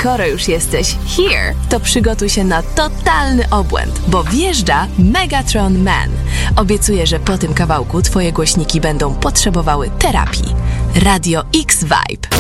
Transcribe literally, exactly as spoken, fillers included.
skoro już jesteś here, to przygotuj się na totalny obłęd, bo wjeżdża Megatron Man. Obiecuję, że po tym kawałku twoje głośniki będą potrzebowały terapii. Radio X Vibe.